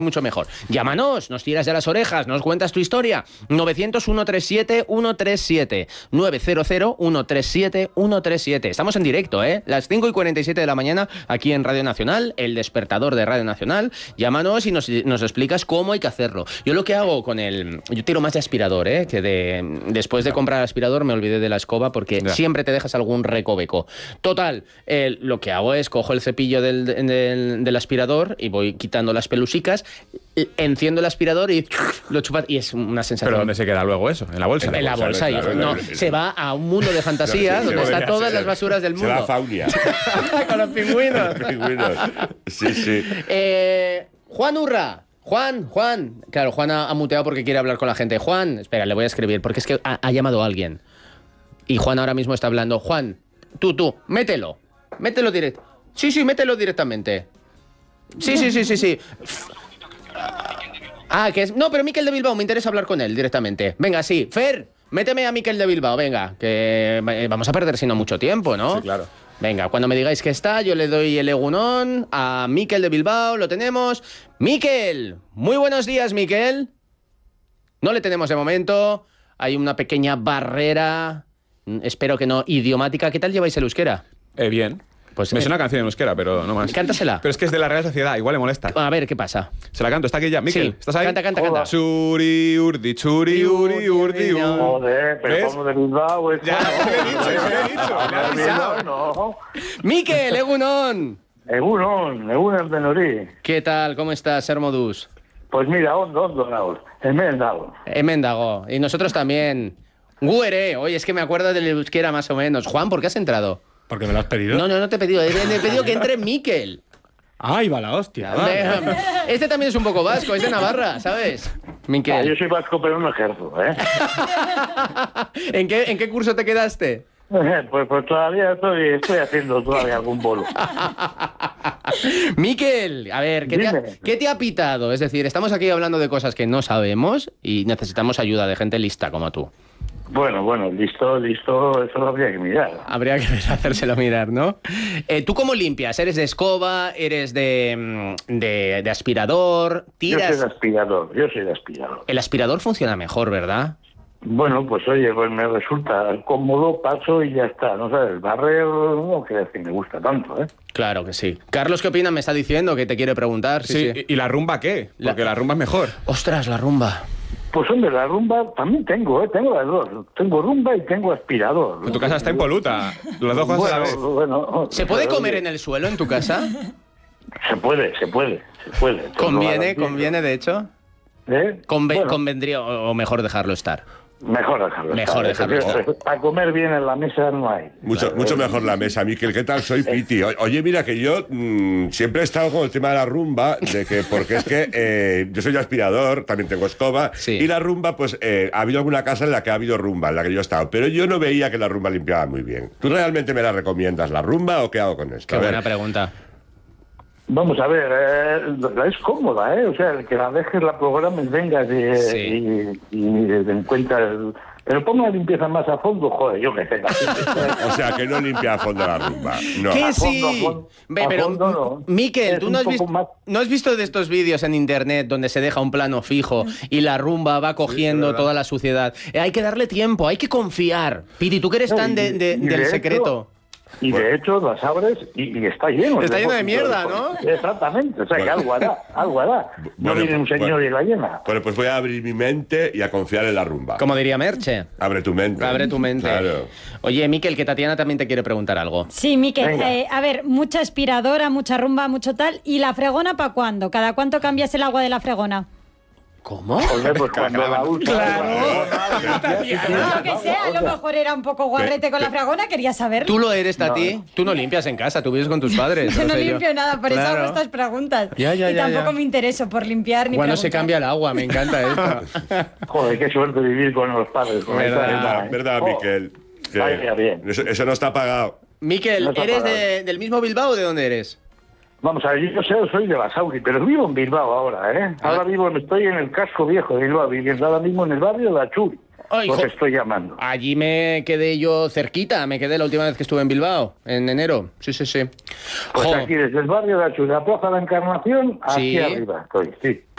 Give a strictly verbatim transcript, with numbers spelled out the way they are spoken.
mucho mejor. Llámanos, nos tiras de las orejas, nos cuentas tu historia. novecientos, ciento treinta y siete, ciento treinta y siete. novecientos, ciento treinta y siete, ciento treinta y siete. Estamos en directo, ¿eh? Las cinco y cuarenta y siete de la mañana aquí en Radio Nacional, el despertador de Radio Nacional. Llámanos y nos, nos explicas cómo hay que hacerlo. Yo lo que hago con el... Yo tiro más de aspirador, ¿eh? Que de... Después de comprar el aspirador me olvidé de la escoba porque ya. siempre te dejas algún recoveco. Total, eh, lo que hago es cojo el cepillo del, del, del aspirador y voy quitando las pelusicas, enciendo el aspirador y lo chupas y es una sensación. ¿Pero dónde se queda luego eso? ¿En la bolsa? En la bolsa, hijo. Claro, no, se va a un mundo de fantasía claro, sí, donde están todas ser. las basuras del mundo. Se va a Faunia. Con los pingüinos. Los pingüinos. Sí, sí. Eh, Juan Urra. Juan, Juan. Claro, Juan ha, ha muteado porque quiere hablar con la gente. Juan, espera, le voy a escribir porque es que ha, ha llamado a alguien. Y Juan ahora mismo está hablando. Juan, tú, tú, mételo. Mételo directo. Sí, sí, mételo directamente. Sí, sí, sí, sí, sí. Ah, que es... No, pero Mikel de Bilbao, me interesa hablar con él directamente. Venga, sí. Fer, méteme a Mikel de Bilbao, venga. Que vamos a perder si no mucho tiempo, ¿no? Sí, claro. Venga, cuando me digáis que está, yo le doy el egunón a Mikel de Bilbao, lo tenemos. Mikel, muy buenos días, Mikel. No le tenemos de momento. Hay una pequeña barrera, espero que no idiomática. ¿Qué tal lleváis el euskera? Eh, bien. Pues, me eh, suena una canción en euskera, pero no más. Cántasela. Pero es que es de la Real Sociedad, igual le molesta. A ver, ¿qué pasa? Se la canto, está aquí ya. Mikel, sí. ¿estás ahí? Canta, canta, canta. Churi, urdi, churi, uri, urdi, urdi. Joder, pero como de Bilbao, eso. Ya, no, le he dicho, le he dicho. Le he avisado. No. Mikel, egunon. Egunon, egunon de Norí. ¿Qué tal? ¿Cómo estás, Hermodus? Pues mira, ondo, ondo, naos. Emendago. Emendago. Y nosotros también. Guere, oye, es que me acuerdo del euskera más o menos. Juan, ¿por qué has entrado? ¿Porque me lo has pedido? No, no, no te he pedido. He pedido que entre Mikel. ¡Ay, va la hostia! Vale. Este también es un poco vasco, es de Navarra, ¿sabes? Mikel. Ah, yo soy vasco, pero no ejerzo, ¿eh? ¿En qué, ¿En qué curso te quedaste? Pues, pues todavía estoy, estoy haciendo todavía algún bolo. Mikel, a ver, ¿qué te, ha, ¿qué te ha pitado? Es decir, estamos aquí hablando de cosas que no sabemos y necesitamos ayuda de gente lista como tú. Bueno, bueno, listo, listo, eso lo habría que mirar. Habría que hacérselo mirar, ¿no? Eh, ¿Tú cómo limpias? ¿Eres de escoba? ¿Eres de, de, de aspirador? ¿Tiras? Yo soy de aspirador, yo soy de aspirador. El aspirador funciona mejor, ¿verdad? Bueno, pues oye, pues me resulta cómodo, paso y ya está. No sabes, barrer no crees que me gusta tanto, ¿eh? Claro que sí. Carlos, ¿qué opina? Me está diciendo que te quiere preguntar. Sí, sí. sí. ¿Y la rumba qué? Porque la... la rumba es mejor. Ostras, la rumba. Pues hombre, la rumba también tengo, ¿eh? Tengo las dos. Tengo rumba y tengo aspirador. En tu casa está impoluta. Las dos cosas bueno, a la vez. Bueno, ¿Se puede comer en el suelo en tu casa? Se puede, se puede, se puede. ¿Conviene, conviene de hecho? ¿Eh? Conven bueno. ¿Convendría o mejor dejarlo estar? Mejor dejarlo Mejor estar. dejarlo estar. Para comer bien en la mesa no hay. Mucho, claro, mucho mejor la mesa, Mikel. ¿Qué tal? Soy Piti. Oye, mira, que yo mmm, siempre he estado con el tema de la rumba, de que porque es que eh, yo soy aspirador, también tengo escoba, sí. Y la rumba, pues eh, ha habido alguna casa en la que ha habido rumba, en la que yo he estado, pero yo no veía que la rumba limpiaba muy bien. ¿Tú realmente me la recomiendas, la rumba, o qué hago con esto? Qué buena pregunta. Vamos a ver, eh, es cómoda, ¿eh? O sea, que la dejes, la programes, vengas y, sí. y, y, y den cuenta... El... Pero pongo la limpieza más a fondo, joder, yo que sé. O sea, que no limpia a fondo la rumba. No. Que a sí. Fondo, a fondo, Ve, a pero, fondo no. Mikel, ¿tú no has, visto, más... no has visto de estos vídeos en internet donde se deja un plano fijo y la rumba va cogiendo sí, toda la suciedad? Eh, hay que darle tiempo, hay que confiar. Piti, tú que eres tan de, de, del de secreto... Hecho, y bueno. de hecho las abres y, y está lleno. Está lleno de mierda, ¿no? Exactamente, o sea, bueno. que algo hará, algo hará. No bueno, viene un señor bueno. y la llena. Bueno, pues voy a abrir mi mente y a confiar en la rumba. Como diría Merche. Abre tu mente. Abre tu mente. Claro. Oye, Mikel, que Tatiana también te quiere preguntar algo. Sí, Mikel, eh, a ver, mucha aspiradora, mucha rumba, mucho tal. ¿Y la fregona para cuándo? ¿Cada cuánto cambias el agua de la fregona? ¿Cómo? Joder, pues cuando la usas... Claro. No, que sea, a lo mejor era un poco guarrete con la fregona, quería saberlo. ¿Tú lo eres, Tati? No. Tú no limpias en casa, tú vives con tus padres. Yo no, no sé limpio yo. nada, por claro. eso hago estas preguntas. Ya, ya, y ya, tampoco ya. me intereso por limpiar ni Cuando preguntar. se cambia el agua, me encanta esto. Joder, qué suerte vivir con los padres. Con verdad, verdad, ¿eh? verdad oh. Mikel. Que vaya bien. Eso, eso no está pagado. Mikel, no ¿eres de, del mismo Bilbao o de dónde eres? Vamos a ver, yo sé, soy de Basauri, pero vivo en Bilbao ahora, ¿eh? Ahora vivo, estoy en el casco viejo de Bilbao, viviendo ahora mismo en el barrio de Achuri. Ay, lo que estoy llamando. Allí me quedé yo cerquita, me quedé la última vez que estuve en Bilbao, en enero. Sí, sí, sí. Pues jo. aquí, desde el barrio de Achuri, la Plaza de la Encarnación, aquí sí. arriba estoy, sí.